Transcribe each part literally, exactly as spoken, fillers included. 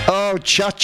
Oh,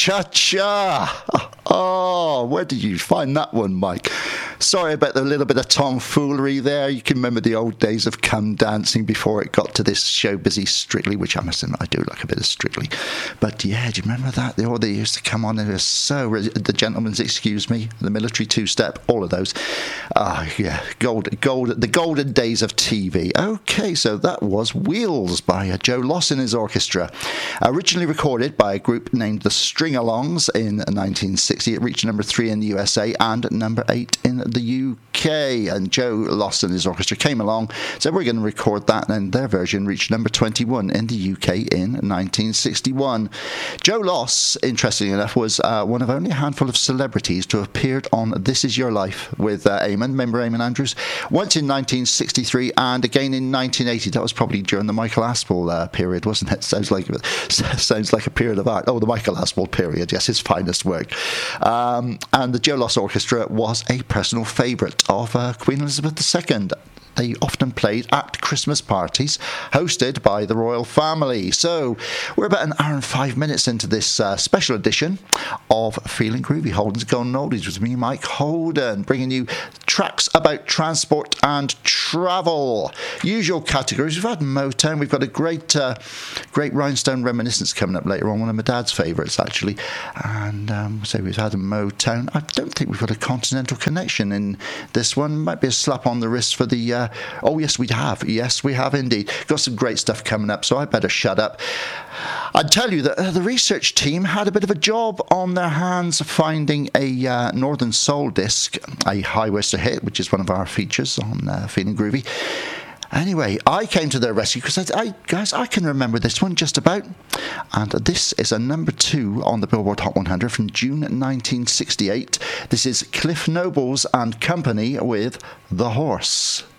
cha-cha-cha. Oh, where did you find that one, Mike? Sorry about the little bit of tomfoolery there. You can remember the old days of Come Dancing before it got to this show busy Strictly, which I must admit I do like a bit of Strictly. But yeah, do you remember that? They all they used to come on and it was so... The Gentleman's Excuse Me, the Military Two-Step, all of those. Ah, oh, yeah, gold, gold, the golden days of T V. Okay, so that was Wheels by uh, Joe Loss and his orchestra. Originally recorded by a group named the String-Alongs in nineteen sixty. It reached number three in the U S A and number eight in the U K. And Joe Loss and his orchestra came along, so we're going to record that, and their version reached number twenty-one in the U K in nineteen sixty-one. Joe Loss, interestingly enough, was uh, one of only a handful of celebrities to have appeared on This Is Your Life with uh, Eamon. Remember Eamon Andrews? Once in nineteen sixty-three and again in nineteen eighty. That was probably during the Michael Aspel uh, period, wasn't it? Sounds like sounds like a period of art. Oh, the Michael Aspel period. Yes, his finest work. Um, and the Joe Loss Orchestra was a personal favourite of uh, Queen Elizabeth the Second. They often played at Christmas parties hosted by the royal family. So we're about an hour and five minutes into this uh, special edition of Feeling Groovy, Holden's Golden Oldies with me, Mike Holden, bringing you tracks about transport and travel. Usual categories. We've had Motown. We've got a great, uh, great Rhinestone Reminiscence coming up later on. One of my dad's favourites, actually. And um, so we've had a Motown. I don't think we've got a Continental Connection in this one. Might be a slap on the wrist for the... Uh, oh, yes, we have. Yes, we have indeed. Got some great stuff coming up, so I better shut up. I'd tell you that uh, the research team had a bit of a job on their hands finding a uh, Northern Soul disc, a high-waisted hit, which is one of our features on uh, Feeling Groovy. Anyway, I came to their rescue because I, I, guys, I can remember this one just about. And this is a number two on the Billboard Hot one hundred from June nineteen sixty-eight. This is Cliff Nobles and Company with The Horse.